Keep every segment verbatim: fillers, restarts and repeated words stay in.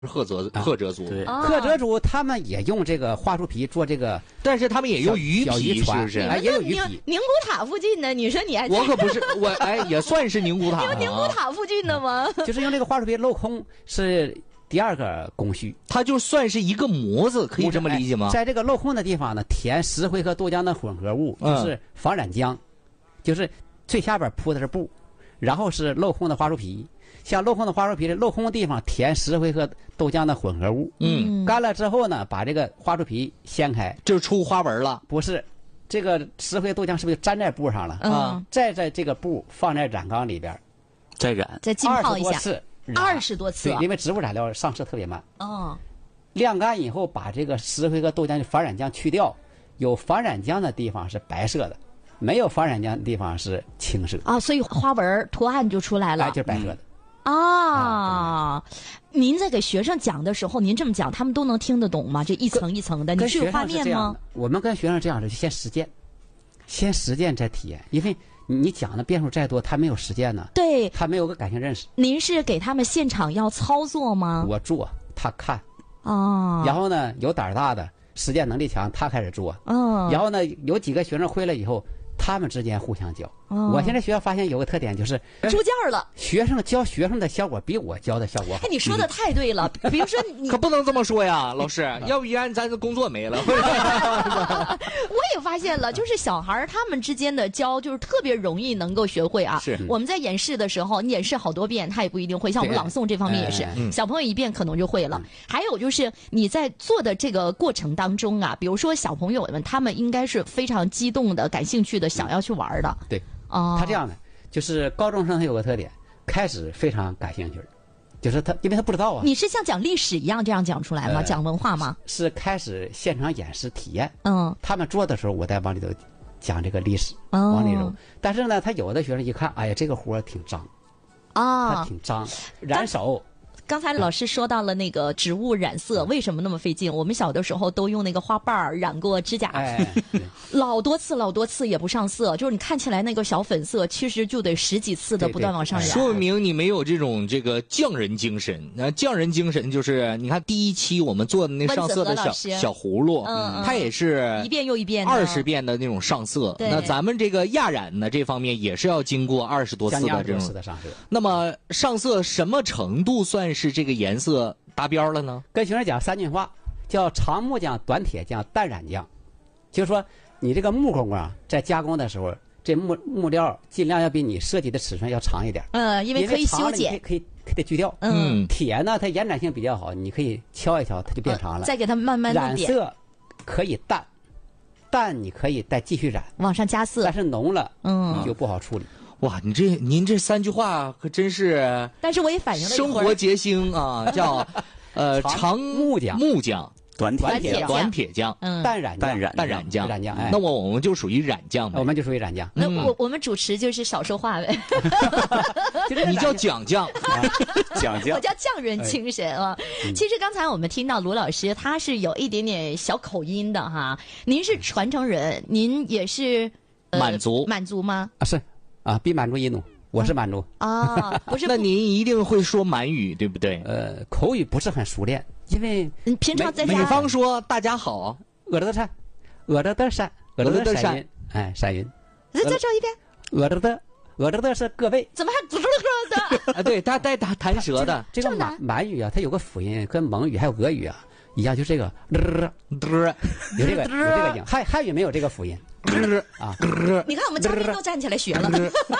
赫哲赫哲族， 对， 啊赫哲族他们也用这个桦树皮做这个， 但是他们也用鱼小皮， 渔船是不是？ 哎，也有鱼宁皮。 宁古塔附近的，你说你还我可不是我，哎，也算是宁古塔有宁古啊。 塔附近的吗？ 就是用这个桦树皮镂空是第二个工序， 它就算是一个模子，可以这么理解吗？ 在这个镂空的地方呢，填石灰和豆浆的混合物， 嗯就是防染浆，就是最下边铺的是布，然后是镂空的桦树皮。像镂空的桦树皮的镂空的地方填石灰和豆浆的混合物， 嗯， 干了之后呢，把这个桦树皮掀开， 就出花纹了。 不是，这个石灰豆浆是不是就粘在布上了？ 嗯， 再在这个布放在染缸里边， 再染， 再浸泡一下， 二十多次， 二十多次对，因为植物染料上色特别慢。 哦， 晾干以后，把这个石灰和豆浆的防染浆去掉，有防染浆的地方是白色的，没有防染浆的地方是青色， 啊，所以花纹图案就出来哎， 了就是白色的。 啊。您在给学生讲的时候，您这么讲，他们都能听得懂吗？这一层一层的，你跟学是有画面吗生是这样的？，我们跟学生这样的，就先实践，先实践再体验，因为你讲的变数再多，他没有实践呢， 对， 他没有个感性认识。 您是给他们现场要操作吗？ 我做，他看， 啊， 然后呢，有胆儿大的，实践能力强，他开始做， 嗯， 然后呢，有几个学生会了以后，他们之间互相教。 哦我现在学校发现有个特点，就是出件儿了。 学生教学生的效果比我教的效果好哎，。你说的太对了。比如说你， 可不能这么说呀，老师，要不然咱这工作没了。 我也发现了，就是小孩儿他们之间的教，就是特别容易能够学会啊。 是我们在演示的时候，你演示好多遍，他也不一定会。像我们对朗诵这方面也是哎， 嗯小朋友一遍可能就会了。还有就是你在做的这个过程当中啊，比如说小朋友们，他们应该是非常激动的、感兴趣的，想要去玩的。 对， 哦， 他这样的，就是高中生他有个特点，开始非常感兴趣，就是他因为他不知道啊， 你是像讲历史一样这样讲出来吗？ 呃讲文化吗？ 是开始现场演示体验。 嗯， 他们做的时候，我再往里头讲这个历史， 哦往里头。但是呢，他有的学生一看，哎呀，这个活儿挺脏，他啊， 挺脏，染手。 刚才老师说到了那个植物染色，为什么那么费劲？我们小的时候都用那个花瓣儿染过指甲， 哎，对老多次老多次也不上色，就是你看起来那个小粉色，其实就得十几次的对不断往上染。 说明你没有这种这个匠人精神。那匠人精神就是，你看第一期我们做的那上色的小温子和老师小葫芦， 嗯嗯它也是一遍又一遍的二十遍的那种上色。 对那咱们这个亚染呢，这方面也是要经过二十多次将近二十多的这种次的上色。 那么上色什么程度算是这个颜色达标了呢？ 跟学生讲三句话，叫长木匠、短铁匠、淡染匠，就是说你这个木工啊，在加工的时候，这木木料尽量要比你设计的尺寸要长一点， 嗯，因为可以修长了你可以剪， 可以可以得锯掉。 嗯， 铁呢，它延展性比较好，你可以敲一敲，它就变长了。 再给它慢慢弄点， 染色可以淡，淡你可以再继续染， 往上加色但。是浓了， 嗯你就不好处理。 哇，你这您这三句话可真是但是我也反映了一生会儿活结晶啊，叫呃长长木匠木匠、 短铁短铁匠短铁匠、 嗯， 淡染淡染淡染匠、 染匠，哎， 那我我们就属于染匠呗我。们就属于染匠。 那嗯我我们主持就是少说话呗， 你叫讲匠， 讲究我叫匠人精神啊。其实刚才我们听到卢老师他是有一点点小口音的哈，您是传承人，您也是、呃、 满族满族吗？ 啊，是啊，比满族一努，我是满族， 啊，不是， 那您一定会说满语，对不对？ 呃，口语不是很熟练，因为你平常在比家方说大家好， 我的山，我的的山，我的我的山的山音，哎，山音， 再再说一遍， 我的的，我的的是各位。 怎么还嘟噜噜的？ 啊，对他带弹弹舌的， 这个这么难满满语啊，它有个辅音，跟蒙语还有俄语啊一样，就这个嘚有这个有这个音，汉汉语没有这个辅音嘚啊你看我们嘉宾都站起来学了。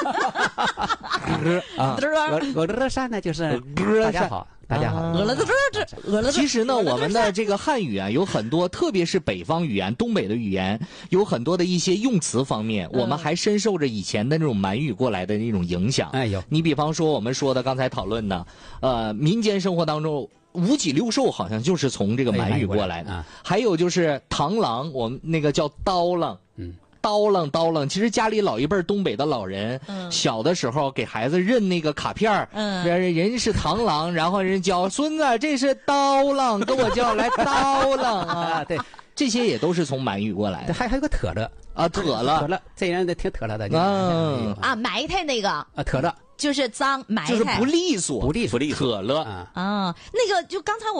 啊。我我的山呢就是大家好，大家好， 俄了的这俄了的。 其实呢，我们的这个汉语啊，有很多，特别是北方语言、东北的语言，有很多的一些用词方面，我们还深受着以前的那种满语过来的那种影响。 哎有你比方说我们说的刚才讨论的，呃，民间生活当中。五脊六兽好像就是从这个满语过来的， 哎啊还有就是螳螂，我们那个叫刀郎， 嗯， 刀郎刀郎。其实家里老一辈儿东北的老人， 嗯小的时候给孩子认那个卡片儿， 嗯人人是螳螂，然后人教孙子这是刀郎，跟我叫来刀郎啊啊，，对， 这些也都是从满语过来的还还有个特了， 啊，妥特了， 了，这人得挺特了的， 嗯啊，埋汰那个， 啊，特了， 就是脏埋汰， 就是不利索， 不利索不利索可了。 啊。 啊。那个就刚才我。